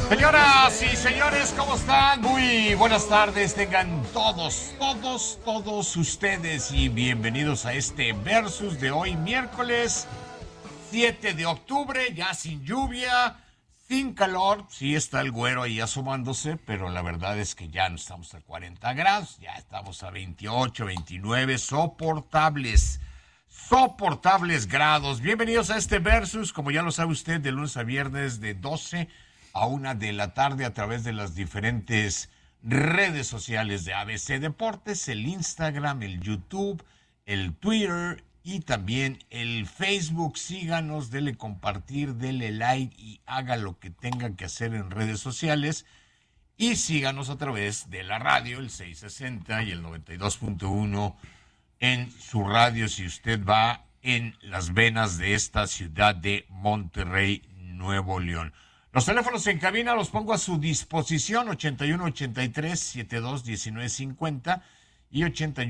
Señoras y señores, ¿cómo están? Muy buenas tardes, tengan todos ustedes y bienvenidos a este Versus de hoy, miércoles 7 de octubre, ya sin lluvia, sin calor. Sí está el güero ahí asomándose, pero la verdad es que ya no estamos a 40 grados, ya estamos a 28, 29, soportables grados. Bienvenidos a este Versus, como ya lo sabe usted, de lunes a viernes de 12 a 1 de la tarde a través de las diferentes redes sociales de ABC Deportes, el Instagram, el YouTube, el Twitter y también el Facebook. Síganos, dele compartir, dele like y haga lo que tenga que hacer en redes sociales. Y síganos a través de la radio, el 660 y el 92.1 en su radio si usted va en las venas de esta ciudad de Monterrey, Nuevo León. Los teléfonos en cabina los pongo a su disposición, 8183-721950 y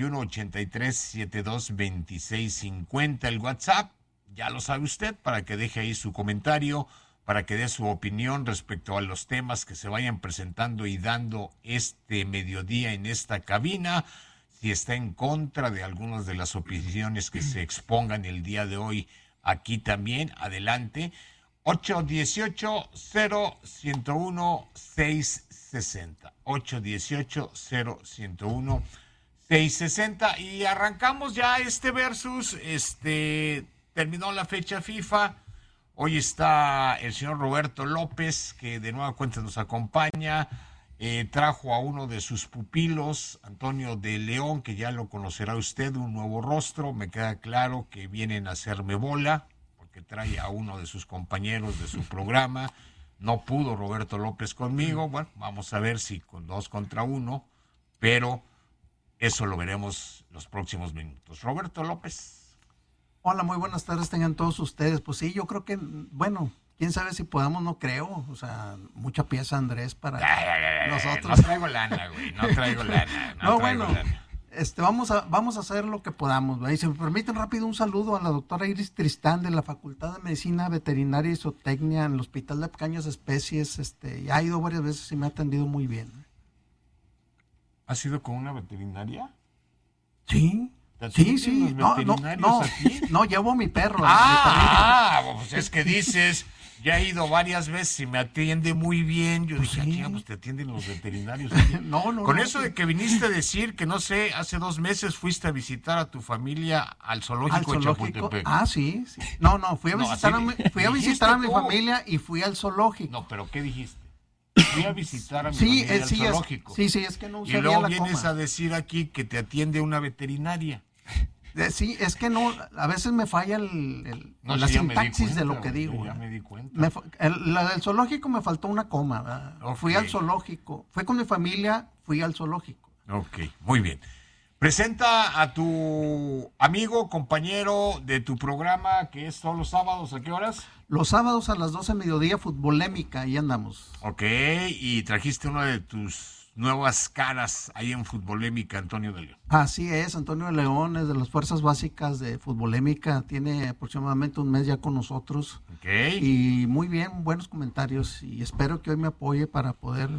8183-722650. El WhatsApp, ya lo sabe usted, para que deje ahí su comentario, para que dé su opinión respecto a los temas que se vayan presentando y dando este mediodía en esta cabina. Si está en contra de algunas de las opiniones que se expongan el día de hoy aquí también, adelante. 818-0101-660. 818-0101-660. Y arrancamos ya este Versus. Terminó la fecha FIFA. Hoy está el señor Roberto López, que de nueva cuenta nos acompaña. Trajo a uno de sus pupilos, Antonio de León, que ya lo conocerá usted, un nuevo rostro. Me queda claro que vienen a hacerme bola, porque trae a uno de sus compañeros de su programa. No pudo Roberto López conmigo. Bueno, vamos a ver si con 2 contra 1, pero eso lo veremos los próximos minutos. Roberto López. Hola, muy buenas tardes tengan todos ustedes. Pues sí, yo creo que, bueno, quién sabe si podamos, no creo. O sea, mucha pieza, Andrés, para nosotros. No traigo lana, güey, no traigo lana. Lana. Vamos a hacer lo que podamos, ¿verdad? Y si me permiten rápido un saludo a la doctora Iris Tristán de la Facultad de Medicina Veterinaria y Zootecnia en el Hospital de Pequeñas Especies. Ya ha ido varias veces y me ha atendido muy bien. ¿Has ido con una veterinaria? Sí. Sí. No, llevo a mi perro. Pues es que dices, ya he ido varias veces y me atiende muy bien. Yo dije, sí. Pues te atienden los veterinarios. Con eso de que viniste a decir que, no sé, hace 2 meses fuiste a visitar a tu familia al zoológico de Chapultepec. Sí. No, fui a visitar a mi familia y fui al zoológico. No, pero ¿qué dijiste? Fui a visitar a mi familia al zoológico. Es que no usaría la coma. Y luego vienes a decir aquí que te atiende una veterinaria. Sí, es que no, a veces me falla la sintaxis de lo que digo. Ya me di cuenta. La del zoológico me faltó una coma. Okay. Fui al zoológico, fui con mi familia, fui al zoológico. Ok, muy bien. Presenta a tu amigo, compañero de tu programa, que es todos los sábados, ¿a qué horas? Los sábados a las 12 de mediodía, Futbolémica, ahí andamos. Ok, y trajiste una de tus nuevas caras ahí en Futbolémica, Antonio de León. Así es, Antonio de León es de las fuerzas básicas de Futbolémica, tiene aproximadamente 1 mes ya con nosotros. Okay. Y muy bien, buenos comentarios, y espero que hoy me apoye para poder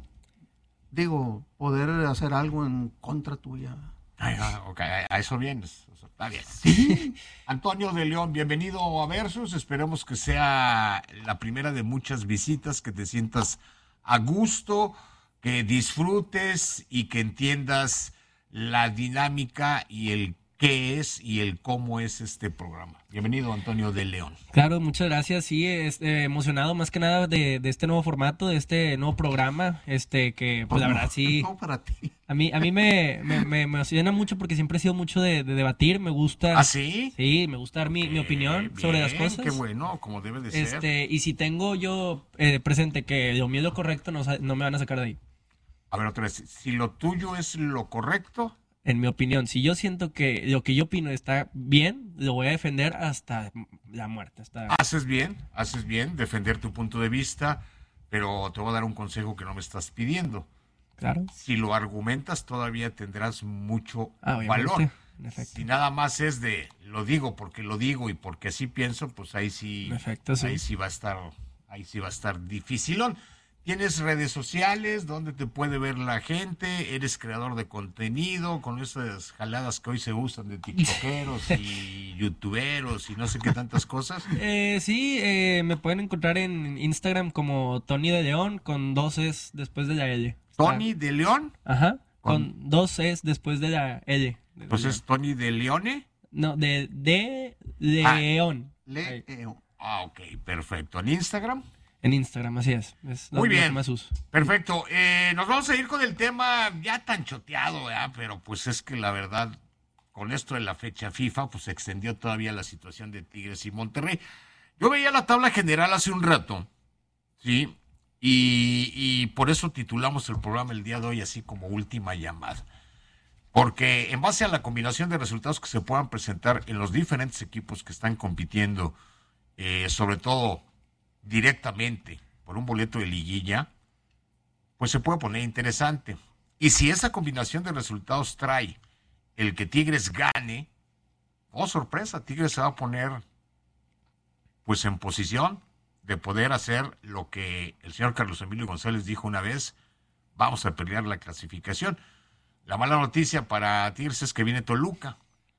hacer algo en contra tuya. Ok, a eso vienes. Está bien. Sí. Antonio de León, bienvenido a Versus. Esperemos que sea la primera de muchas visitas, que te sientas a gusto, que disfrutes y que entiendas la dinámica y el qué es y el cómo es este programa. Bienvenido, Antonio de León. Claro, muchas gracias. Sí, emocionado más que nada de este nuevo formato, de este nuevo programa, que pues la verdad sí. No para ti. A mí me emociona mucho porque siempre he sido mucho de debatir, me gusta. ¿Ah, sí? Sí, me gusta dar mi opinión sobre las cosas. Qué bueno, como debe de ser. Y si tengo yo presente que lo mío es lo correcto, no me van a sacar de ahí. A ver, otra vez, si lo tuyo es lo correcto. En mi opinión, si yo siento que lo que yo opino está bien, lo voy a defender hasta la muerte. Haces bien defender tu punto de vista, pero te voy a dar un consejo que no me estás pidiendo. Claro. Si lo argumentas, todavía tendrás mucho valor. En efecto. Si nada más es de lo digo porque lo digo y porque así pienso, pues ahí sí, en efecto, sí. ahí sí va a estar dificilón. ¿Tienes redes sociales? ¿Dónde te puede ver la gente? ¿Eres creador de contenido con esas jaladas que hoy se usan de tiktokeros y youtuberos y no sé qué tantas cosas? Sí, me pueden encontrar en Instagram como Tony de León con 2 es después de la L. ¿Tony de León? Ajá, con 2 es después de la L. Pues es Tony de Leone. No, de León. León. Ah, ok, perfecto. ¿En Instagram? En Instagram, así es. Muy bien. Lo que más uso. Perfecto. Nos vamos a ir con el tema ya tan choteado, ¿verdad? Pero pues es que la verdad, con esto de la fecha FIFA, pues se extendió todavía la situación de Tigres y Monterrey. Yo veía la tabla general hace un rato, ¿sí? Y por eso titulamos el programa el día de hoy así como última llamada. Porque en base a la combinación de resultados que se puedan presentar en los diferentes equipos que están compitiendo, sobre todo directamente por un boleto de liguilla, pues se puede poner interesante. Y si esa combinación de resultados trae el que Tigres gane, oh sorpresa, Tigres se va a poner pues en posición de poder hacer lo que el señor Carlos Emilio González dijo una vez: vamos a pelear la clasificación. La mala noticia para Tigres es que viene Toluca.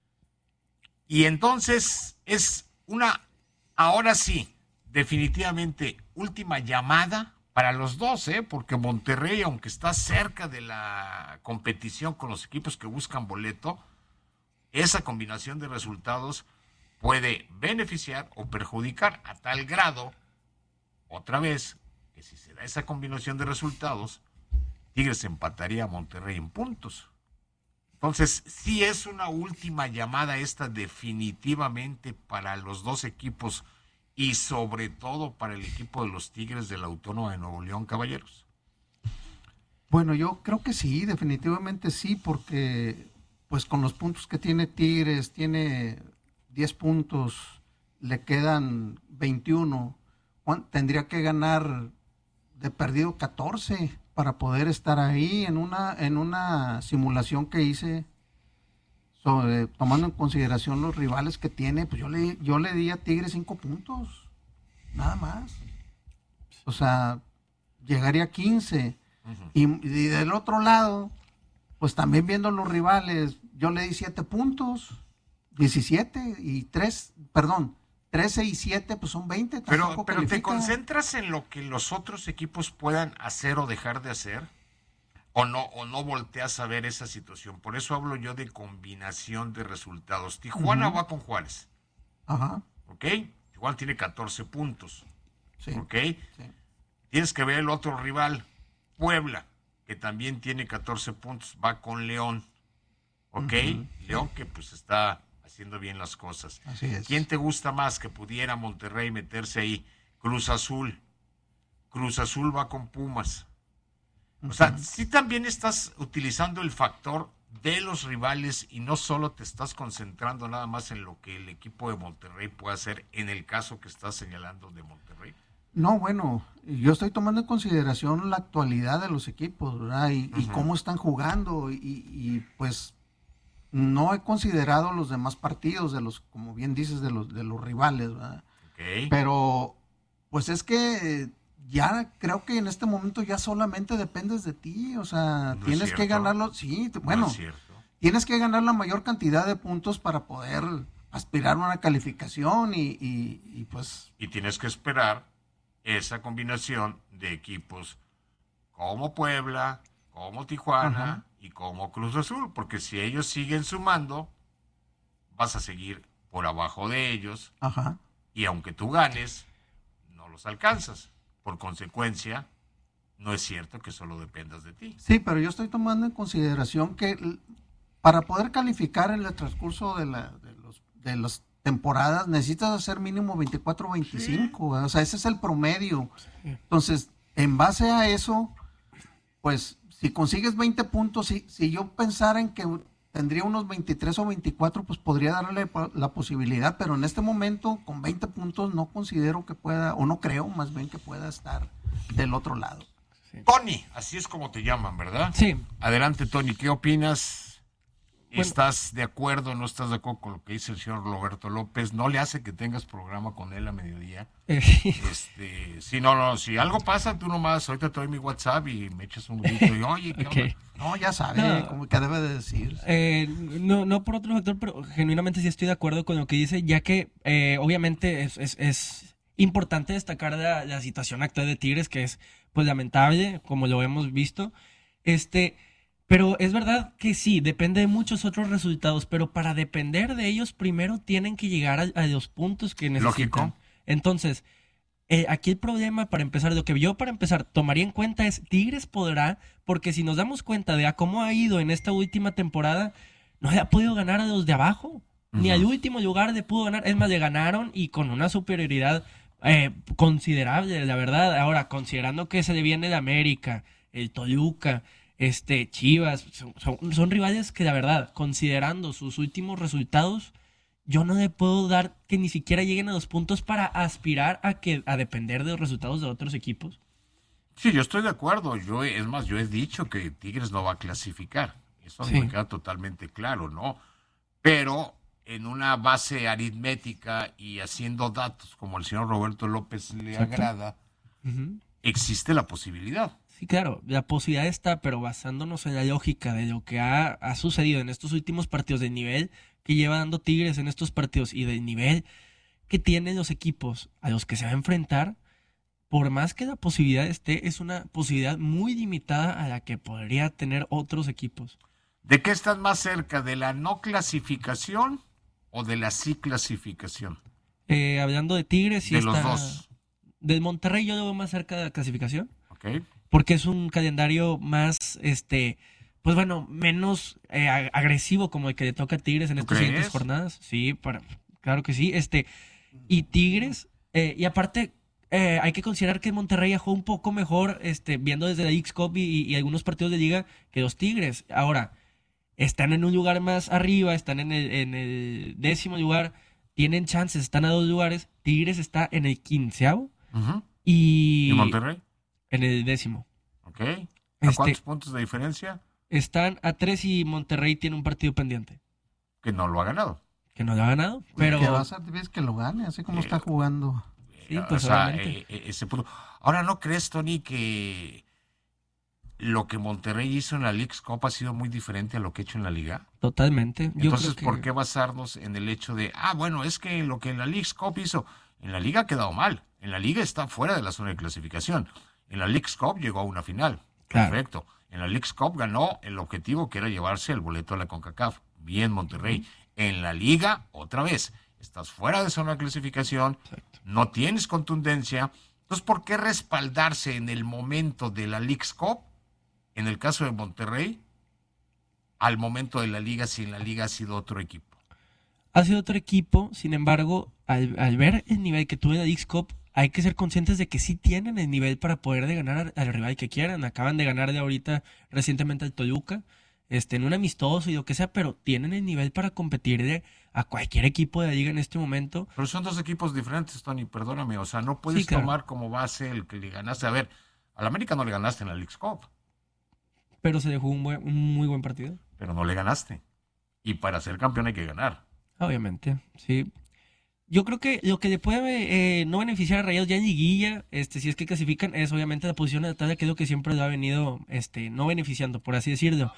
Y entonces es una, ahora sí, definitivamente última llamada para los dos, porque Monterrey, aunque está cerca de la competición con los equipos que buscan boleto, esa combinación de resultados puede beneficiar o perjudicar a tal grado, otra vez, que si se da esa combinación de resultados, Tigres empataría a Monterrey en puntos. Entonces, sí es una última llamada esta definitivamente para los dos equipos y sobre todo para el equipo de los Tigres de la Autónoma de Nuevo León, caballeros. Bueno, yo creo que sí, definitivamente sí, porque pues con los puntos que tiene Tigres, tiene 10 puntos, le quedan 21, tendría que ganar de perdido 14 para poder estar ahí en una simulación que hice tomando en consideración los rivales que tiene. Pues yo le di a Tigres 5 puntos, nada más. O sea, llegaría a 15. Y del otro lado, pues también viendo los rivales, yo le di 7 puntos, 17 y 13 y 7, pues son 20. Pero ¿te concentras en lo que los otros equipos puedan hacer o dejar de hacer? ¿O no volteas a ver esa situación? Por eso hablo yo de combinación de resultados. Tijuana va con Juárez. Ajá. ¿Ok? Tijuana tiene 14 puntos. Sí. ¿Ok? Sí. Tienes que ver el otro rival, Puebla, que también tiene 14 puntos, va con León. ¿Ok? León que pues está haciendo bien las cosas. Así es. ¿Quién te gusta más que pudiera Monterrey meterse ahí? Cruz Azul. Cruz Azul va con Pumas. O sea, sí también estás utilizando el factor de los rivales y no solo te estás concentrando nada más en lo que el equipo de Monterrey puede hacer en el caso que estás señalando de Monterrey. No, bueno, yo estoy tomando en consideración la actualidad de los equipos, ¿verdad? Y cómo están jugando y pues no he considerado los demás partidos de los, como bien dices, de los rivales, ¿verdad? Okay. Pero pues es que ya creo que en este momento ya solamente dependes de ti, o sea, ¿No tienes que ganarlo, sí, bueno, no es cierto. Tienes que ganar la mayor cantidad de puntos para poder aspirar a una calificación y pues... Y tienes que esperar esa combinación de equipos como Puebla, como Tijuana y como Cruz Azul, porque si ellos siguen sumando, vas a seguir por abajo de ellos. Ajá. Y aunque tú ganes, no los alcanzas. Por consecuencia, no es cierto que solo dependas de ti. Sí, pero yo estoy tomando en consideración que para poder calificar en el transcurso de las temporadas necesitas hacer mínimo 24 o 25, sí. O sea, ese es el promedio. Sí. Entonces, en base a eso, pues, si consigues 20 puntos, si yo pensara en que tendría unos 23 o 24, pues podría darle la posibilidad, pero en este momento, con 20 puntos, no considero que pueda, o no creo más bien que pueda estar del otro lado. Sí. Tony, así es como te llaman, ¿verdad? Sí. Adelante, Tony, ¿qué opinas? ¿Estás de acuerdo o no estás de acuerdo con lo que dice el señor Roberto López? ¿No le hace que tengas programa con él a mediodía? Si algo pasa, tú nomás, ahorita te doy mi WhatsApp y me echas un grito y, oye, ¿qué onda? No, ya sabe, como que debe de decir. No por otro factor, pero genuinamente sí estoy de acuerdo con lo que dice, ya que obviamente es importante destacar la situación actual de Tigres, que es pues lamentable, como lo hemos visto. Pero es verdad que sí, depende de muchos otros resultados, pero para depender de ellos, primero tienen que llegar a los puntos que necesitan. Lógico. Entonces, aquí el problema para empezar, lo que yo para empezar tomaría en cuenta es Tigres podrá, porque si nos damos cuenta de cómo ha ido en esta última temporada, no le ha podido ganar a los de abajo, ni al último lugar le pudo ganar, es más, le ganaron y con una superioridad considerable, la verdad. Ahora, considerando que se le viene el América, el Toluca, Chivas, son rivales que la verdad, considerando sus últimos resultados, yo no le puedo dar que ni siquiera lleguen a los puntos para aspirar a depender de los resultados de otros equipos. Sí, yo estoy de acuerdo. Yo he dicho que Tigres no va a clasificar. Eso me queda totalmente claro, ¿no? Pero en una base aritmética y haciendo datos como el señor Roberto López le agrada, existe la posibilidad. Sí, claro, la posibilidad está, pero basándonos en la lógica de lo que ha sucedido en estos últimos partidos, del nivel que lleva dando Tigres en estos partidos y del nivel que tienen los equipos a los que se va a enfrentar, por más que la posibilidad esté, es una posibilidad muy limitada a la que podría tener otros equipos. ¿De qué estás más cerca? ¿De la no clasificación o de la sí clasificación? Hablando de Tigres, sí de está... los dos. Del Monterrey yo lo veo más cerca de la clasificación. Ok. Porque es un calendario más, pues bueno, menos agresivo como el que le toca a Tigres en estas siguientes jornadas. Sí, claro que sí. Y Tigres, y aparte, hay que considerar que Monterrey jugó un poco mejor, viendo desde la X-Cup y algunos partidos de liga que los Tigres. Ahora, están en un lugar más arriba, están en el 10º lugar, tienen chances, están a 2 lugares. Tigres está en el 15º. ¿Y Monterrey? En el 10º. Ok. ¿A cuántos puntos de diferencia? Están a 3 y Monterrey tiene un partido pendiente. Que no lo ha ganado. Que no lo ha ganado, pero... Que va a ser que lo gane, así como está jugando. Sí, pues ese punto. Ahora, ¿no crees, Tony, que lo que Monterrey hizo en la Leagues Cup ha sido muy diferente a lo que ha hecho en la Liga? Totalmente. Entonces, ¿por qué basarnos en el hecho de, bueno, es que lo que en la Leagues Cup hizo, en la Liga ha quedado mal? En la Liga está fuera de la zona de clasificación. En la Leagues Cup llegó a una final. Claro. Perfecto. En la Leagues Cup ganó el objetivo que era llevarse el boleto a la CONCACAF. Bien, Monterrey. En la Liga, otra vez, estás fuera de zona de clasificación, no tienes contundencia. Entonces, ¿por qué respaldarse en el momento de la Leagues Cup, en el caso de Monterrey, al momento de la Liga, si en la Liga ha sido otro equipo? Ha sido otro equipo, sin embargo, al ver el nivel que tuvo en la Leagues Cup, hay que ser conscientes de que sí tienen el nivel para poder ganar al rival que quieran. Acaban de ganarle ahorita recientemente al Toluca, en un amistoso y lo que sea, pero tienen el nivel para competirle a cualquier equipo de la liga en este momento. Pero son dos equipos diferentes, Tony, perdóname. O sea, no puedes tomar como base el que le ganaste. A ver, al América no le ganaste en la Leagues Cup. Pero se dejó un muy buen partido. Pero no le ganaste. Y para ser campeón hay que ganar. Obviamente, sí. Yo creo que lo que le puede no beneficiar a Rayados ya en liguilla, si es que clasifican, es obviamente la posición de la tabla, que es lo que siempre lo ha venido no beneficiando, por así decirlo.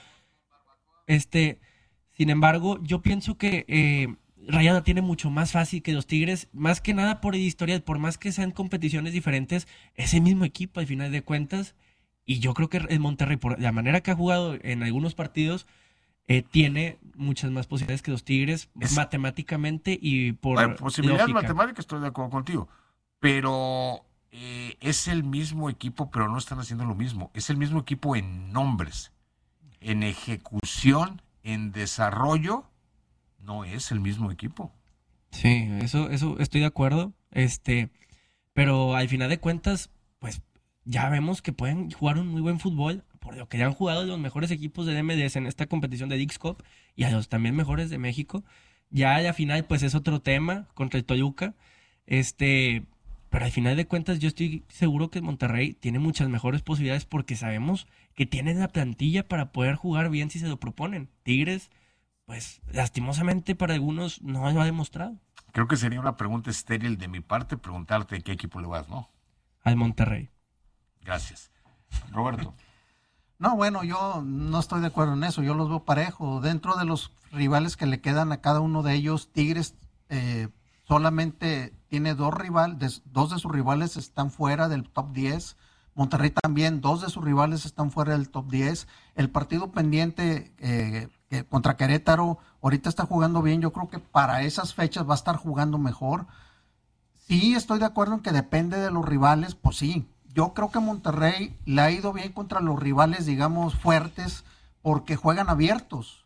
Sin embargo, yo pienso que Rayados tiene mucho más fácil que los Tigres, más que nada por el historial, por más que sean competiciones diferentes, es el mismo equipo al final de cuentas, y yo creo que el Monterrey, por la manera que ha jugado en algunos partidos, tiene muchas más posibilidades que los Tigres, matemáticamente y por posibilidades lógica. Matemáticas, estoy de acuerdo contigo, pero es el mismo equipo, pero no están haciendo lo mismo. Es el mismo equipo en nombres, en ejecución, en desarrollo, no es el mismo equipo. Sí, eso estoy de acuerdo, pero al final de cuentas, pues ya vemos que pueden jugar un muy buen fútbol, por lo que ya han jugado los mejores equipos de MLS en esta competición de Leagues Cup y a los también mejores de México. Ya a la final, pues es otro tema contra el Toluca, pero al final de cuentas yo estoy seguro que Monterrey tiene muchas mejores posibilidades porque sabemos que tienen la plantilla para poder jugar bien si se lo proponen. Tigres, pues lastimosamente para algunos no lo ha demostrado. Creo que sería una pregunta estéril de mi parte preguntarte qué equipo le vas, ¿no? Al Monterrey. Gracias. Roberto. No, bueno, yo no estoy de acuerdo en eso, yo los veo parejo. Dentro de los rivales que le quedan a cada uno de ellos, Tigres solamente tiene dos de sus rivales están fuera del top 10. Monterrey también, 2 de sus rivales están fuera del top 10. El partido pendiente contra Querétaro, ahorita está jugando bien, yo creo que para esas fechas va a estar jugando mejor. Sí, estoy de acuerdo en que depende de los rivales, pues sí. Yo creo que Monterrey le ha ido bien contra los rivales, digamos, fuertes, porque juegan abiertos.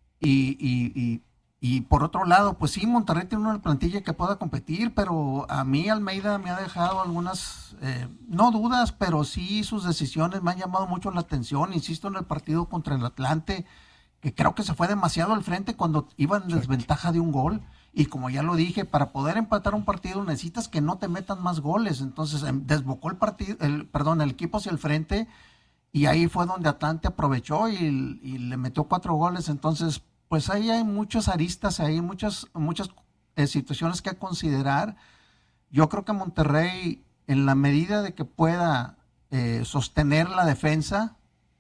Y por otro lado, pues sí, Monterrey tiene una plantilla que pueda competir, pero a mí Almeida me ha dejado algunas, no dudas, pero sí sus decisiones me han llamado mucho la atención. Insisto en el partido contra el Atlante, que creo que se fue demasiado al frente cuando iba en desventaja de un gol. Y como ya lo dije, para poder empatar un partido necesitas que no te metan más goles. Entonces desbocó el equipo hacia el frente y ahí fue donde Atlante aprovechó y le metió 4 goles. Entonces, pues ahí hay muchas aristas, hay muchas situaciones que considerar. Yo creo que Monterrey, en la medida de que pueda sostener la defensa,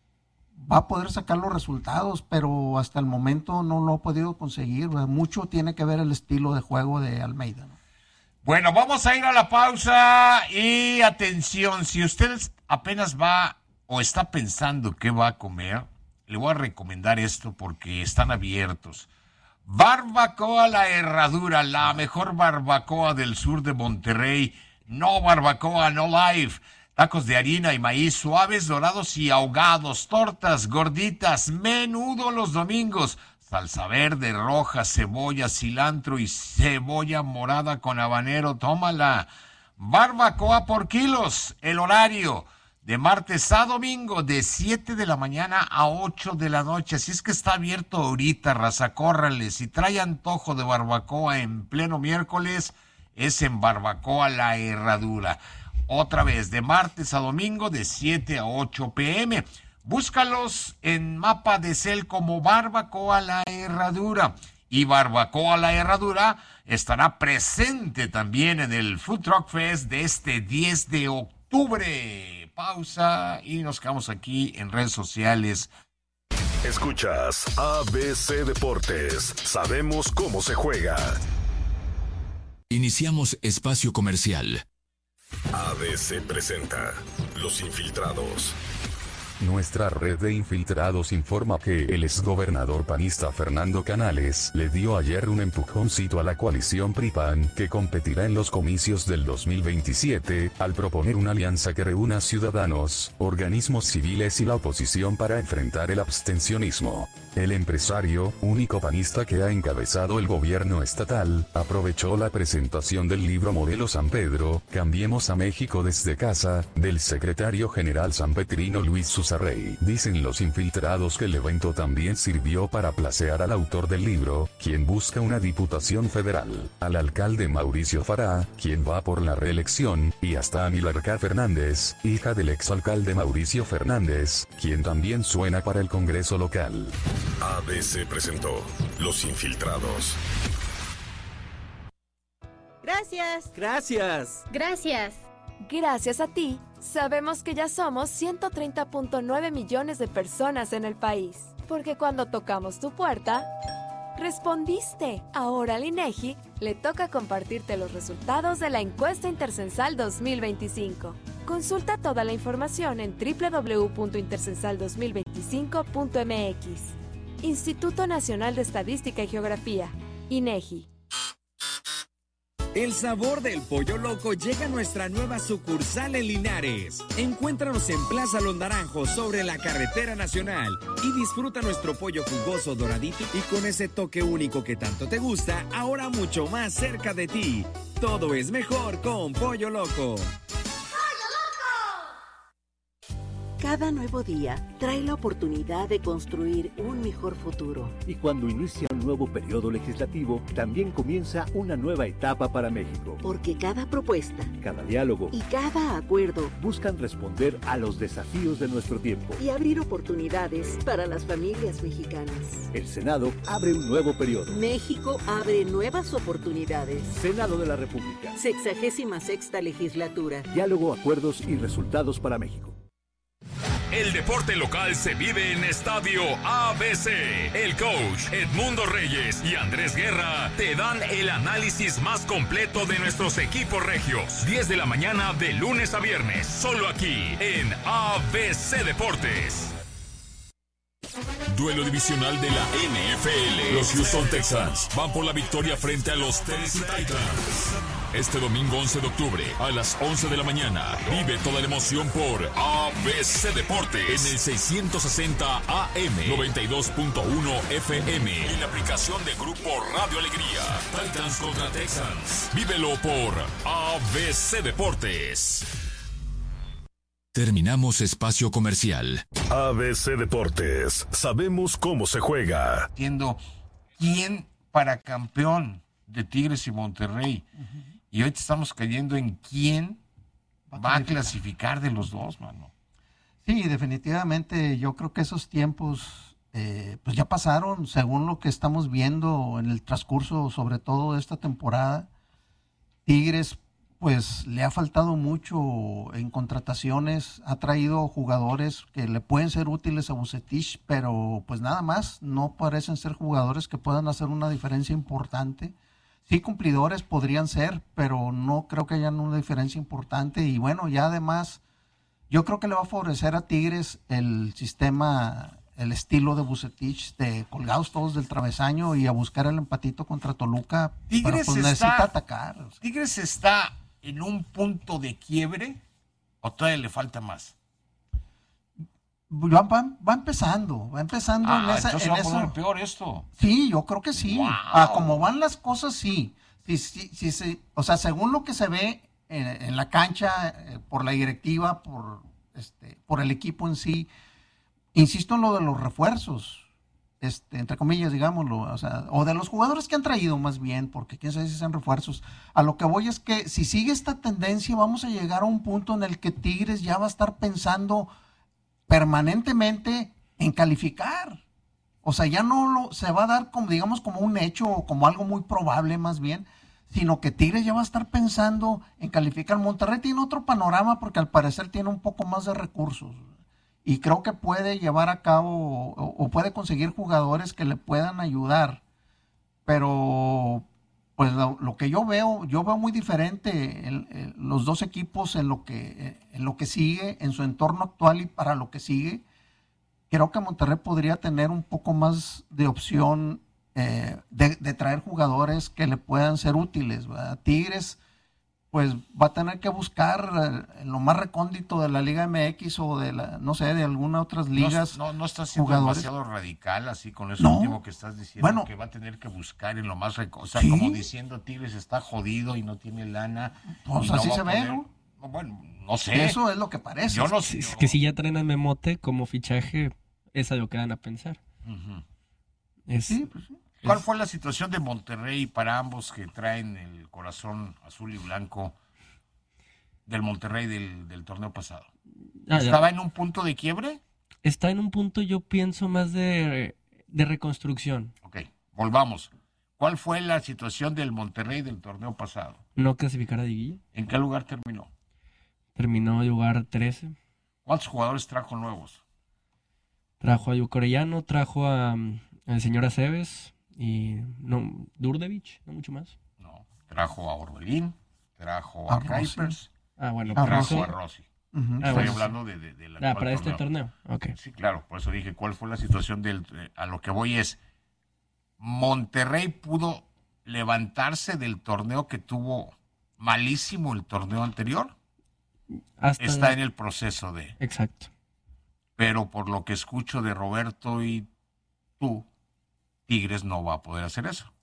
va a poder sacar los resultados, pero hasta el momento no lo ha podido conseguir. Mucho tiene que ver el estilo de juego de Almeida, ¿no? Bueno, vamos a ir a la pausa y atención, si usted apenas va o está pensando qué va a comer, le voy a recomendar esto porque están abiertos. Barbacoa La Herradura, la mejor barbacoa del sur de Monterrey. No barbacoa, no life. Tacos de harina y maíz suaves, dorados y ahogados, tortas, gorditas, menudo los domingos, salsa verde, roja, cebolla, cilantro y cebolla morada con habanero, tómala. Barbacoa por kilos, el horario de martes a domingo de 7 de la mañana a 8 de la noche. Así es que está abierto ahorita, raza, córrale. Si trae antojo de barbacoa en pleno miércoles, es en Barbacoa La Herradura. Otra vez, de martes a domingo, de 7 a 8 p.m. Búscalos en mapa de Cel como Barbacoa La Herradura. Y Barbacoa La Herradura estará presente también en el Food Truck Fest de este 10 de octubre. Pausa y nos quedamos aquí en redes sociales. Escuchas ABC Deportes. Sabemos cómo se juega. Iniciamos espacio comercial. ABC presenta Los Infiltrados. Nuestra red de infiltrados informa que el exgobernador panista Fernando Canales le dio ayer un empujoncito a la coalición PRI-PAN que competirá en los comicios del 2027 al proponer una alianza que reúna ciudadanos, organismos civiles y la oposición para enfrentar el abstencionismo. El empresario, único panista que ha encabezado el gobierno estatal, aprovechó la presentación del libro Modelo San Pedro, Cambiemos a México desde casa, del secretario general sanpetrino Luis Susarrey. Dicen los infiltrados que el evento también sirvió para placear al autor del libro, quien busca una diputación federal, al alcalde Mauricio Farah, quien va por la reelección, y hasta a Milarca Fernández, hija del exalcalde Mauricio Fernández, quien también suena para el Congreso local. ABC presentó Los Infiltrados. Gracias. Gracias. Gracias. Gracias a ti, sabemos que ya somos 130.9 millones de personas en el país. Porque cuando tocamos tu puerta, respondiste. Ahora al INEGI le toca compartirte los resultados de la encuesta intercensal 2025. Consulta toda la información en www.intercensal2025.mx. Instituto Nacional de Estadística y Geografía, INEGI. El sabor del Pollo Loco llega a nuestra nueva sucursal en Linares. Encuéntranos en Plaza Los Naranjos sobre la carretera nacional y disfruta nuestro pollo jugoso, doradito y con ese toque único que tanto te gusta, ahora mucho más cerca de ti. Todo es mejor con Pollo Loco. Cada nuevo día trae la oportunidad de construir un mejor futuro. Y cuando inicia un nuevo periodo legislativo, también comienza una nueva etapa para México. Porque cada propuesta, cada diálogo y cada acuerdo buscan responder a los desafíos de nuestro tiempo y abrir oportunidades para las familias mexicanas. El Senado abre un nuevo periodo. México abre nuevas oportunidades. Senado de la República. 66ª legislatura. Diálogo, acuerdos y resultados para México. El deporte local se vive en Estadio ABC. El coach Edmundo Reyes y Andrés Guerra te dan el análisis más completo de nuestros equipos regios. 10 de la mañana de lunes a viernes, solo aquí en ABC Deportes. Duelo divisional de la NFL. Los Houston Texans van por la victoria frente a los Tennessee Titans. Este domingo 11 de octubre a las 11 de la mañana. Vive toda la emoción por ABC Deportes en el 660 AM, 92.1 FM y la aplicación de Grupo Radio Alegría. Titans contra Texans. Vívelo por ABC Deportes. Terminamos espacio comercial. ABC Deportes. Sabemos cómo se juega. Entiendo quién para campeón de Tigres y Monterrey. Y ahorita estamos cayendo en quién va a clasificar de los dos, mano. Sí, definitivamente yo creo que esos tiempos pues ya pasaron, según lo que estamos viendo en el transcurso, sobre todo de esta temporada. Tigres pues le ha faltado mucho en contrataciones, ha traído jugadores que le pueden ser útiles a Vucetich, pero pues nada más, no parecen ser jugadores que puedan hacer una diferencia importante. Sí, cumplidores podrían ser, pero no creo que hayan una diferencia importante. Y bueno, ya además, yo creo que le va a favorecer a Tigres el sistema, el estilo de Vucetich, de colgados todos del travesaño y a buscar el empatito contra Toluca. Tigres pero pues necesita atacar. O sea. ¿Tigres está en un punto de quiebre o todavía le falta más? Va empezando en esa. Entonces en va a eso. poner peor esto. Sí, yo creo que sí. Wow. Como van las cosas, sí. Sí. O sea, según lo que se ve en la cancha, por la directiva, por el equipo en sí, insisto en lo de los refuerzos, entre comillas, digámoslo, o de los jugadores que han traído más bien, porque quién sabe si sean refuerzos. A lo que voy es que si sigue esta tendencia, vamos a llegar a un punto en el que Tigres ya va a estar pensando permanentemente en calificar. O sea, ya no se va a dar como, digamos, como un hecho o como algo muy probable más bien, sino que Tigres ya va a estar pensando en calificar. Monterrey tiene otro panorama porque al parecer tiene un poco más de recursos y creo que puede llevar a cabo o puede conseguir jugadores que le puedan ayudar, pero pues lo que yo veo muy diferente los dos equipos en lo que sigue, en su entorno actual y para lo que sigue. Creo que Monterrey podría tener un poco más de opción de traer jugadores que le puedan ser útiles, ¿verdad? Tigres pues va a tener que buscar en lo más recóndito de la Liga MX o de de algunas otras ligas. No está siendo jugadores demasiado radical así con eso último que estás diciendo, bueno, que va a tener que buscar en lo más recóndito. O sea, ¿sí? Como diciendo Tigres está jodido y no tiene lana. Pues así se ve, ¿no? Bueno, no sé. Eso es lo que parece. Yo no sé. Es que si ya traen a Memote como fichaje, es a lo que van a pensar. Uh-huh. Sí, pues sí. ¿Cuál fue la situación de Monterrey para ambos que traen el corazón azul y blanco del Monterrey del torneo pasado? ¿Estaba en un punto de quiebre? Está en un punto, yo pienso, más de reconstrucción. Ok, volvamos. ¿Cuál fue la situación del Monterrey del torneo pasado? No clasificar a Liguilla. ¿En qué lugar terminó? Terminó en lugar 13. ¿Cuántos jugadores trajo nuevos? Trajo a Yucorellano, trajo al señor Aceves y Durdevich, no mucho más. No, trajo a Orbelín, trajo a Kuipers, bueno, trajo a Rossi. Uh-huh. Estoy hablando de la para este torneo. Okay. Sí, claro, por eso dije cuál fue la situación a lo que voy es Monterrey pudo levantarse del torneo que tuvo malísimo el torneo anterior. Está en el proceso de. Exacto. Pero por lo que escucho de Roberto y tú, Tigres no va a poder hacer eso.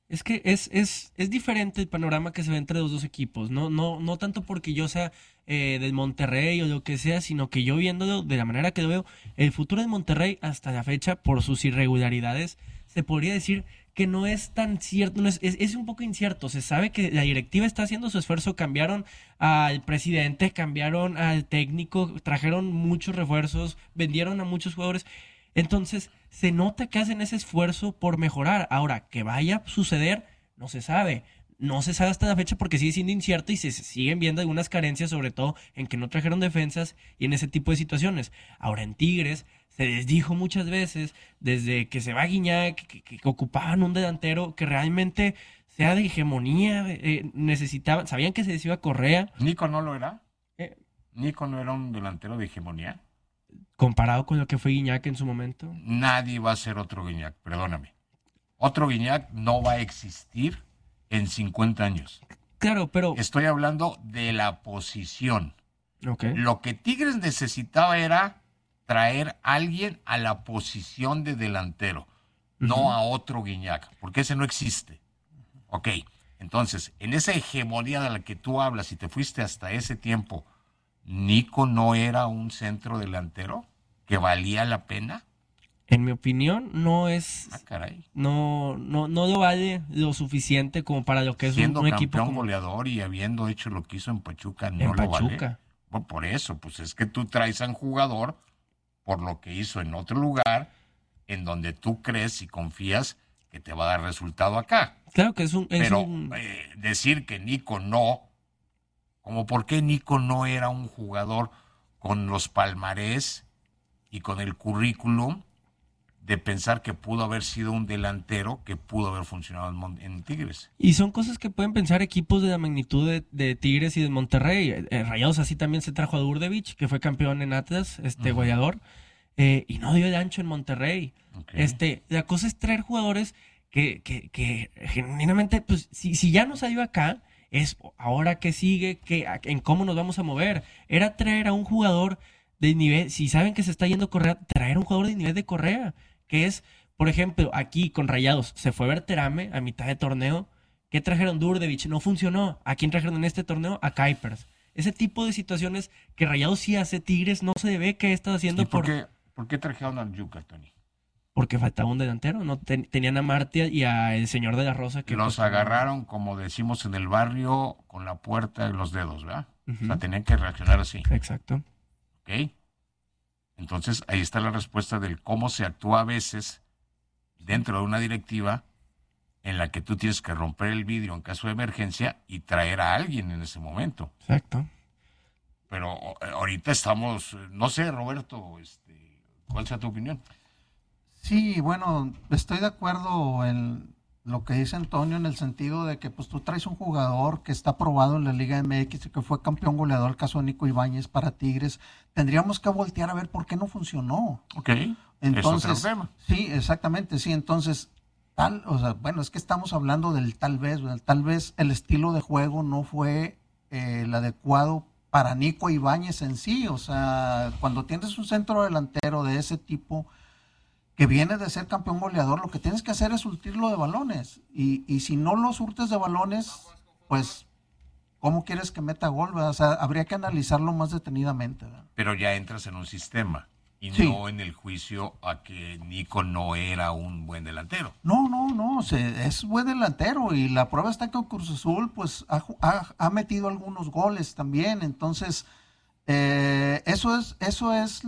Es que es diferente el panorama que se ve entre los dos equipos. No tanto porque yo sea del Monterrey o lo que sea, sino que yo viéndolo de la manera que lo veo, el futuro de Monterrey hasta la fecha, por sus irregularidades, se podría decir que no es tan cierto, es un poco incierto. Se sabe que la directiva está haciendo su esfuerzo, cambiaron al presidente, cambiaron al técnico, trajeron muchos refuerzos, vendieron a muchos jugadores. Entonces, se nota que hacen ese esfuerzo por mejorar. Ahora, que vaya a suceder, no se sabe. No se sabe hasta la fecha porque sigue siendo incierto y se siguen viendo algunas carencias, sobre todo en que no trajeron defensas y en ese tipo de situaciones. Ahora, en Tigres, se les dijo muchas veces, desde que se va Guiñac, que ocupaban un delantero que realmente sea de hegemonía, necesitaban, sabían que se les iba Correa. ¿Nico no lo era? ¿Nico no era un delantero de hegemonía? Comparado con lo que fue Guiñac en su momento. Nadie va a ser otro Guiñac, perdóname. Otro Guiñac no va a existir en 50 años. Claro, pero... Estoy hablando de la posición. Okay. Lo que Tigres necesitaba era traer a alguien a la posición de delantero, no a otro Guiñac, porque ese no existe. Ok, entonces, en esa hegemonía de la que tú hablas y te fuiste hasta ese tiempo, ¿Nico no era un centro delantero que valía la pena? En mi opinión, no es... caray. No lo vale lo suficiente como para lo que es Siendo un equipo campeón como... goleador y habiendo hecho lo que hizo en Pachuca, no En lo Pachuca. vale. Bueno, por eso, pues es que tú traes a un jugador por lo que hizo en otro lugar, en donde tú crees y confías que te va a dar resultado acá. Claro que es un... Pero decir que Nico no, como por qué Nico no era un jugador con los palmarés y con el currículum de pensar que pudo haber sido un delantero que pudo haber funcionado en Tigres. Y son cosas que pueden pensar equipos de la magnitud de Tigres y de Monterrey. Rayados así también se trajo a Durdevich, que fue campeón en Atlas, goleador, y no dio el ancho en Monterrey. Okay. La cosa es traer jugadores que genuinamente, pues, si ya no salió acá, es ahora que sigue, en cómo nos vamos a mover. Era traer a un jugador de nivel, si saben que se está yendo Correa, traer a un jugador de nivel de Correa, que es, por ejemplo, aquí con Rayados, se fue Berterame a mitad de torneo. ¿Qué trajeron? Durdevich, no funcionó. ¿A quién trajeron en este torneo? A Kuipers. Ese tipo de situaciones que Rayados sí hace, Tigres no se ve que está haciendo. ¿Por qué trajeron al Yuca, Tony? Porque faltaba un delantero, no tenían a Martia y a el señor de la Rosa. Que los agarraron, como decimos en el barrio, con la puerta de los dedos, ¿verdad? O sea, tenían que reaccionar así. Exacto. ¿Ok? Entonces, ahí está la respuesta del cómo se actúa a veces dentro de una directiva en la que tú tienes que romper el vidrio en caso de emergencia y traer a alguien en ese momento. Exacto. Pero ahorita estamos, no sé, Roberto, ¿cuál sea tu opinión? Sí, bueno, estoy de acuerdo en lo que dice Antonio en el sentido de que pues tú traes un jugador que está aprobado en la Liga MX y que fue campeón goleador, el caso de Nico Ibáñez para Tigres. Tendríamos que voltear a ver por qué no funcionó. Ok, entonces, eso es el tema. Sí, exactamente, sí, entonces es que estamos hablando del tal vez el estilo de juego no fue el adecuado para Nico Ibáñez en sí. O sea, cuando tienes un centro delantero de ese tipo que viene de ser campeón goleador, lo que tienes que hacer es surtirlo de balones. Y si no lo surtes de balones, pues, ¿cómo quieres que meta gol? ¿Verdad? O sea, habría que analizarlo más detenidamente, ¿verdad? Pero ya entras en un sistema y no en el juicio a que Nico no era un buen delantero. No, es buen delantero y la prueba está que Cruz Azul pues ha metido algunos goles también. Entonces, eso es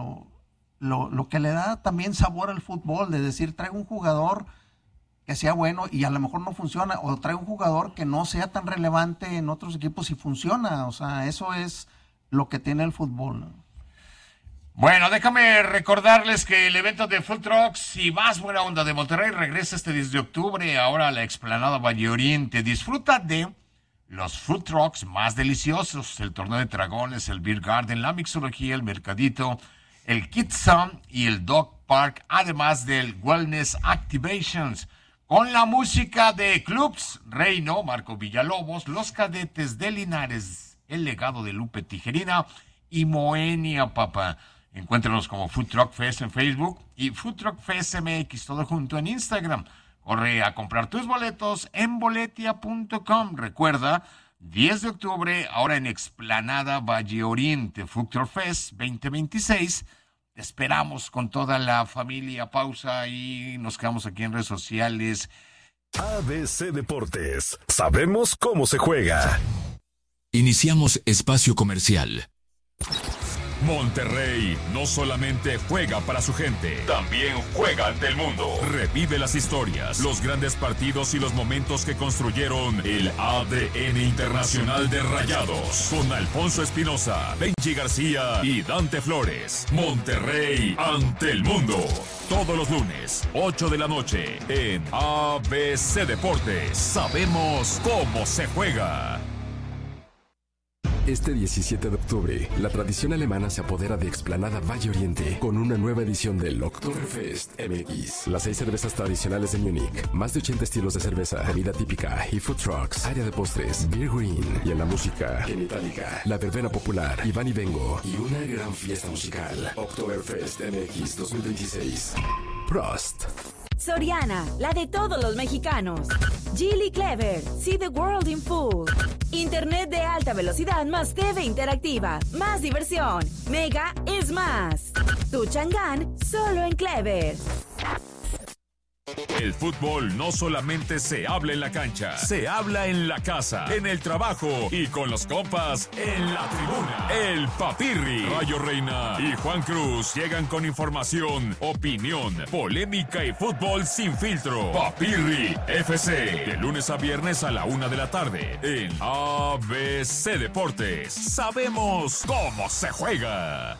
lo que le da también sabor al fútbol, de decir, traigo un jugador que sea bueno y a lo mejor no funciona, o traigo un jugador que no sea tan relevante en otros equipos y funciona. O sea, eso es lo que tiene el fútbol, ¿no? Bueno, déjame recordarles que el evento de Food Trucks y más buena onda de Monterrey regresa este 10 de octubre, ahora a la Explanada Valle Oriente. Disfruta de los Food Trucks más deliciosos, el torneo de dragones, el Beer Garden, la mixología, el mercadito, el Kids Zone y el Dog Park, además del Wellness Activations, con la música de Clubs Reino, Marco Villalobos, Los Cadetes de Linares, El Legado de Lupe Tijerina y Moenia Papa. Encuéntranos como Food Truck Fest en Facebook y Food Truck Fest MX, todo junto en Instagram, Corre a comprar tus boletos en boletia.com. Recuerda, 10 de octubre, ahora en Explanada Valle Oriente, Fructor Fest 2026. Te esperamos con toda la familia. Pausa y nos quedamos aquí en redes sociales. ABC Deportes. Sabemos cómo se juega. Iniciamos espacio comercial. Monterrey no solamente juega para su gente, también juega ante el mundo. Revive las historias, los grandes partidos y los momentos que construyeron el ADN internacional de Rayados. Con Alfonso Espinosa, Benji García y Dante Flores. Monterrey ante el mundo. Todos los lunes, 8 de la noche, en ABC Deportes. Sabemos cómo se juega. Este 17 de octubre, la tradición alemana se apodera de Explanada Valle Oriente con una nueva edición del Oktoberfest MX. Las 6 cervezas tradicionales de Múnich, más de 80 estilos de cerveza, comida típica y food trucks, área de postres, beer green y en la música, en Itálica, la verbena popular, Iván y Vengo y una gran fiesta musical. Oktoberfest MX 2026. Prost. Soriana, la de todos los mexicanos. Geely Clever, see the world in full. Internet de alta velocidad más TV interactiva, más diversión. Mega es más. Tu Chang'an, solo en Clever. El fútbol no solamente se habla en la cancha, se habla en la casa, en el trabajo y con los compas en la tribuna. El Papirri, Rayo Reina y Juan Cruz llegan con información, opinión, polémica y fútbol sin filtro. Papirri FC, de lunes a viernes a la 1 de la tarde en ABC Deportes. Sabemos cómo se juega.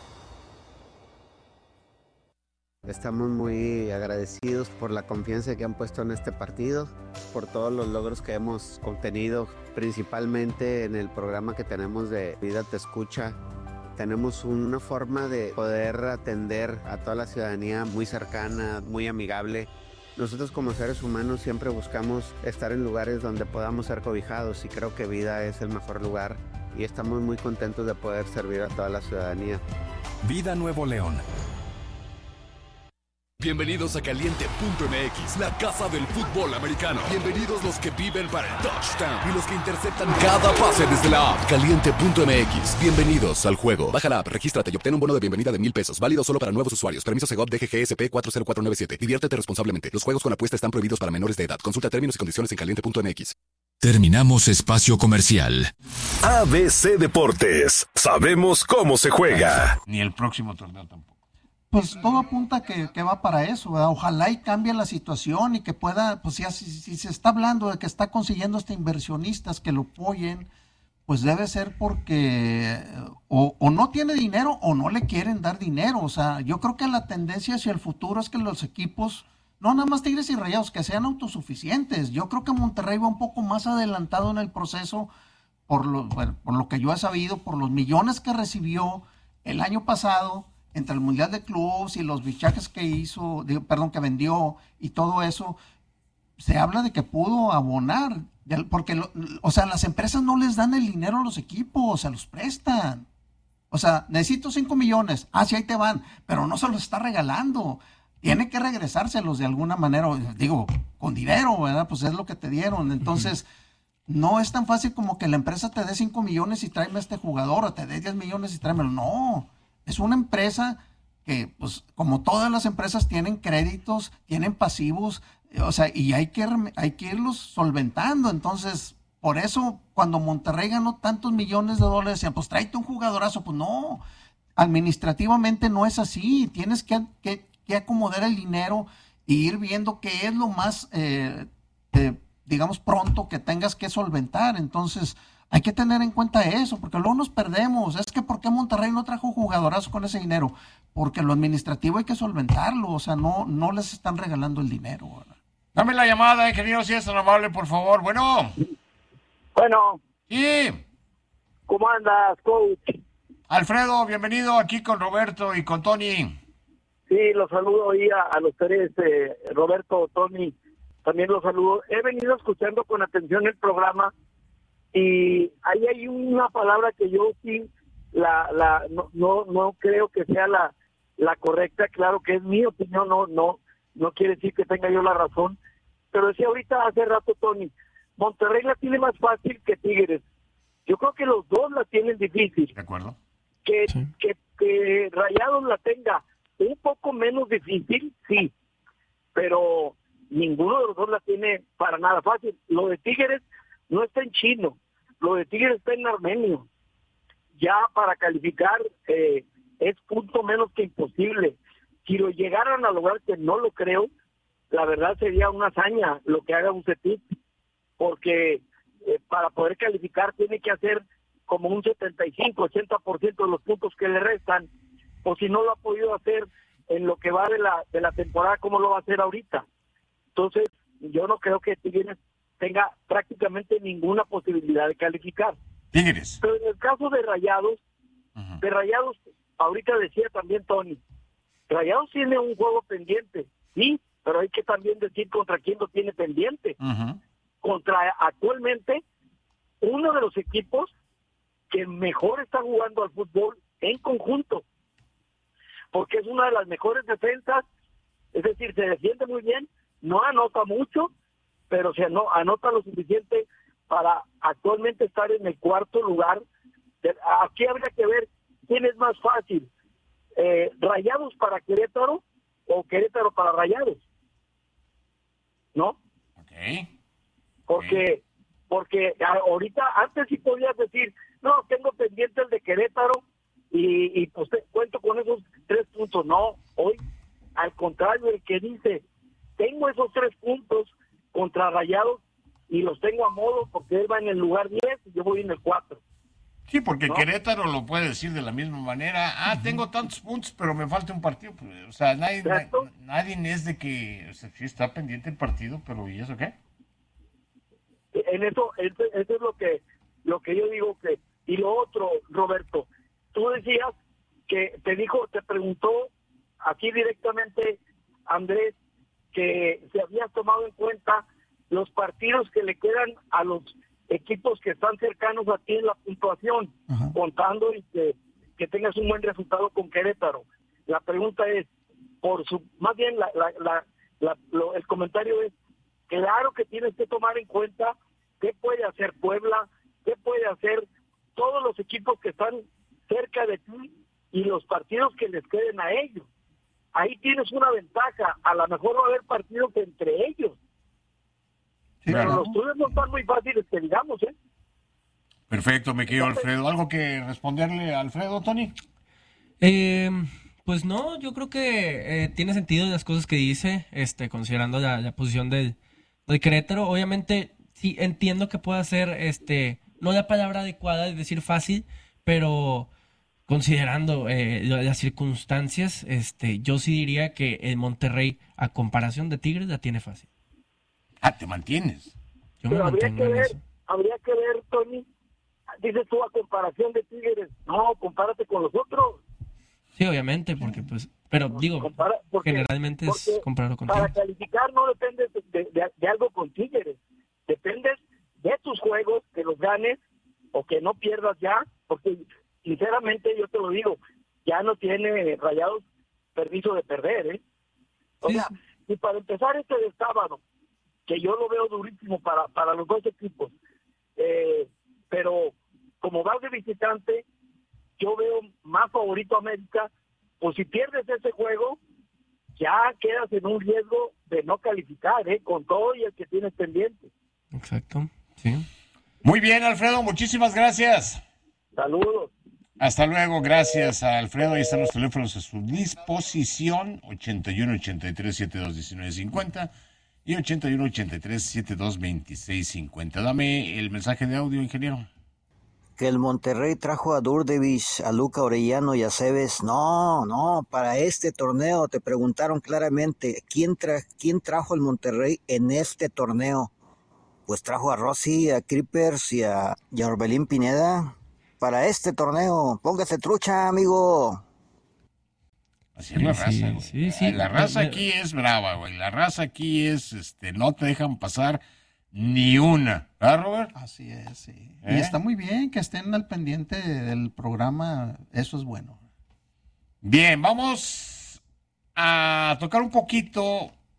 Estamos muy agradecidos por la confianza que han puesto en este partido, por todos los logros que hemos obtenido, principalmente en el programa que tenemos de Vida Te Escucha. Tenemos una forma de poder atender a toda la ciudadanía muy cercana, muy amigable. Nosotros como seres humanos siempre buscamos estar en lugares donde podamos ser cobijados y creo que Vida es el mejor lugar y estamos muy contentos de poder servir a toda la ciudadanía. Vida Nuevo León. Bienvenidos a Caliente.mx, la casa del fútbol americano. Bienvenidos los que viven para el touchdown y los que interceptan cada pase desde la app. Caliente.mx, bienvenidos al juego. Baja la app, regístrate y obtén un bono de bienvenida de $1,000. Válido solo para nuevos usuarios. Permiso Segov DGGSP 40497. Diviértete responsablemente. Los juegos con apuesta están prohibidos para menores de edad. Consulta términos y condiciones en Caliente.mx. Terminamos espacio comercial. ABC Deportes. Sabemos cómo se juega. Ni el próximo torneo tampoco. Pues todo apunta que va para eso, ¿verdad? Ojalá y cambie la situación y que pueda, pues ya si se está hablando de que está consiguiendo inversionistas que lo apoyen, pues debe ser porque o no tiene dinero o no le quieren dar dinero. O sea, yo creo que la tendencia hacia el futuro es que los equipos, no nada más Tigres y Rayados, que sean autosuficientes. Yo creo que Monterrey va un poco más adelantado en el proceso por lo que yo he sabido, por los millones que recibió el año pasado entre el Mundial de Clubes y los fichajes que hizo, que vendió y todo eso. Se habla de que pudo abonar, porque las empresas no les dan el dinero a los equipos, se los prestan. O sea, necesito 5 millones, sí, ahí te van, pero no se los está regalando. Tiene que regresárselos de alguna manera, digo, con dinero, ¿verdad? Pues es lo que te dieron. Entonces, no es tan fácil como que la empresa te dé 5 millones y tráeme a este jugador, o te dé 10 millones y tráemelo. No. Es una empresa que, pues, como todas las empresas, tienen créditos, tienen pasivos, o sea, y hay que irlos solventando. Entonces, por eso, cuando Monterrey ganó tantos millones de dólares, decían, pues, tráete un jugadorazo. Pues no, administrativamente no es así. Tienes que acomodar el dinero e ir viendo qué es lo más, digamos, pronto que tengas que solventar. Entonces, hay que tener en cuenta eso, porque luego nos perdemos. Es que ¿por qué Monterrey no trajo jugadorazos con ese dinero? Porque lo administrativo hay que solventarlo, o sea, no les están regalando el dinero, ¿verdad? Dame la llamada, ingeniero, si es tan amable, por favor. Bueno. Sí. ¿Cómo andas, coach? Alfredo, bienvenido aquí con Roberto y con Tony. Sí, los saludo ahí a los tres, Roberto, Tony, también los saludo. He venido escuchando con atención el programa. Y ahí hay una palabra que yo sí no creo que sea la correcta. Claro que es mi opinión, no quiere decir que tenga yo la razón, pero decía ahorita hace rato Tony, Monterrey la tiene más fácil que Tigres. Yo creo que los dos la tienen difícil. De acuerdo. Que Rayados la tenga un poco menos difícil, sí, pero ninguno de los dos la tiene para nada fácil. Lo de Tigres no está en chino, lo de Tigres está en armenio. Ya para calificar es punto menos que imposible. Si lo llegaran a lograr, que no lo creo, la verdad sería una hazaña lo que haga Bucetich, porque para poder calificar tiene que hacer como un 75-80% de los puntos que le restan, o si no lo ha podido hacer en lo que va de la temporada, ¿cómo lo va a hacer ahorita? Entonces, yo no creo que Tigres tenga prácticamente ninguna posibilidad de calificar. Tigres. Pero en el caso de Rayados, ahorita decía también Tony, Rayados tiene un juego pendiente, sí, pero hay que también decir contra quién lo tiene pendiente. Contra actualmente uno de los equipos que mejor está jugando al fútbol en conjunto, porque es una de las mejores defensas, es decir, se defiende muy bien, no anota mucho, pero se anota lo suficiente para actualmente estar en el cuarto lugar. Aquí habría que ver quién es más fácil, Rayados para Querétaro o Querétaro para Rayados, ¿no? Porque ahorita, antes sí podías decir, no, tengo pendiente el de Querétaro y pues cuento con esos 3 puntos. No, hoy, al contrario, el que dice, tengo esos 3 puntos contra Rayados y los tengo a modo porque él va en el lugar 10 y yo voy en el 4. Sí, porque ¿no? Querétaro lo puede decir de la misma manera. Tengo tantos puntos, pero me falta un partido. O sea, nadie es de que, o sea, sí está pendiente el partido, pero ¿y eso qué? En eso es lo que yo digo que, y lo otro, Roberto, tú decías que te preguntó aquí directamente Andrés que se había tomado en cuenta los partidos que le quedan a los equipos que están cercanos a ti en la puntuación, contando y que tengas un buen resultado con Querétaro. La pregunta es, más bien el comentario es, claro que tienes que tomar en cuenta qué puede hacer Puebla, qué puede hacer todos los equipos que están cerca de ti y los partidos que les queden a ellos. Ahí tienes una ventaja, a lo mejor va a haber partidos entre ellos. Sí, pero los tuyos no están muy fáciles que digamos, ¿eh? Perfecto, me querido Alfredo. ¿Algo que responderle a Alfredo, Tony? Pues no, yo creo que tiene sentido las cosas que dice, considerando la posición del Querétaro. Obviamente, sí, entiendo que pueda ser, no la palabra adecuada, es decir, fácil, pero considerando las circunstancias, yo sí diría que el Monterrey, a comparación de Tigres, la tiene fácil. ¿Te mantienes? Yo me mantengo en eso. Habría que ver, Tony, dices tú a comparación de Tigres, no, compárate con los otros. Sí, obviamente, porque pues, pero digo, generalmente es compararlo con Para Tigres. calificar no depende de algo con Tigres, depende de tus juegos, que los ganes o que no pierdas ya, porque sinceramente yo te lo digo, ya no tiene Rayados permiso de perder, ¿eh? O sea, y para empezar de sábado, que yo lo veo durísimo para los dos equipos, pero como vas de visitante, yo veo más favorito a América, pues si pierdes ese juego, ya quedas en un riesgo de no calificar, con todo y el que tienes pendiente. Exacto, sí. Muy bien, Alfredo, muchísimas gracias. Saludos. Hasta luego, gracias a Alfredo. Ahí están los teléfonos a su disposición, 81-83-72-19-50 y 81-83-72-26-50. Dame el mensaje de audio, ingeniero. Que el Monterrey trajo a Durdevich, a Luca Orellano y a Cebes. No, para este torneo te preguntaron claramente, ¿quién trajo el Monterrey en este torneo? Pues trajo a Rossi, a Creepers y a Orbelín Pineda. Para este torneo, póngase trucha, amigo. Así es la raza, güey. Sí. La raza aquí es brava, güey. La raza aquí es, no te dejan pasar ni una. ¿Verdad, Robert? Así es, sí. Y está muy bien que estén al pendiente del programa. Eso es bueno. Bien, vamos a tocar un poquito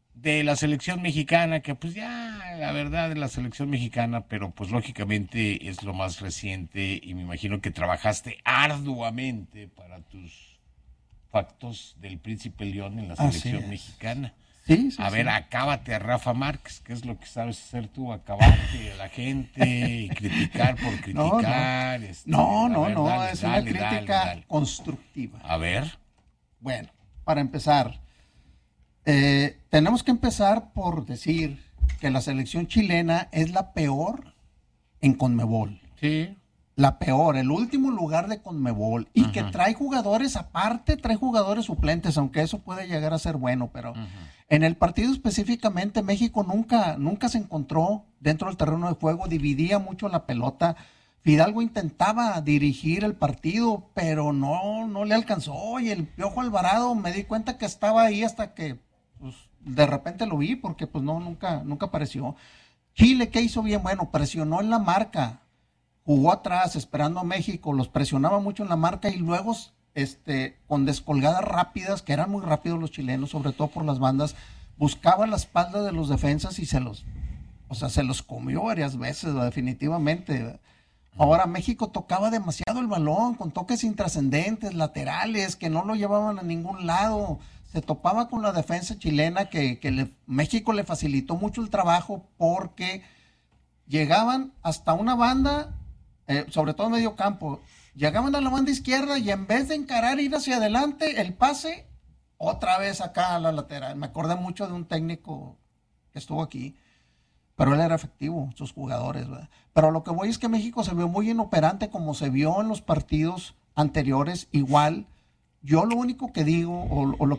de la selección mexicana, que pues ya, la verdad, de la selección mexicana, pero pues lógicamente es lo más reciente y me imagino que trabajaste arduamente para tus factos del Príncipe León en la selección mexicana. Sí, a ver, acábate a Rafa Márquez, ¿qué es lo que sabes hacer tú? Acabarte a la gente y criticar por criticar. No, es una crítica constructiva. A ver. Bueno, para empezar, tenemos que empezar por decir que la selección chilena es la peor en CONMEBOL. Sí. La peor, el último lugar de CONMEBOL. Y que trae jugadores aparte, trae jugadores suplentes, aunque eso puede llegar a ser bueno, pero en el partido específicamente México nunca se encontró dentro del terreno de juego, dividía mucho la pelota. Fidalgo intentaba dirigir el partido, pero no le alcanzó. Y el Piojo Alvarado, me di cuenta que estaba ahí hasta que pues, de repente lo vi, porque pues nunca apareció. Chile, ¿qué hizo bien? Bueno, presionó en la marca. Jugó atrás, esperando a México, los presionaba mucho en la marca y luego con descolgadas rápidas, que eran muy rápidos los chilenos, sobre todo por las bandas, buscaba la espalda de los defensas y se los comió varias veces, definitivamente. Ahora México tocaba demasiado el balón, con toques intrascendentes, laterales, que no lo llevaban a ningún lado. Se topaba con la defensa chilena que México le facilitó mucho el trabajo porque llegaban hasta una banda, sobre todo en medio campo, llegaban a la banda izquierda y en vez de encarar, ir hacia adelante, el pase, otra vez acá a la lateral. Me acordé mucho de un técnico que estuvo aquí, pero él era efectivo, sus jugadores, ¿verdad? Pero lo que voy es que México se vio muy inoperante como se vio en los partidos anteriores, igual. Yo lo único que digo, o lo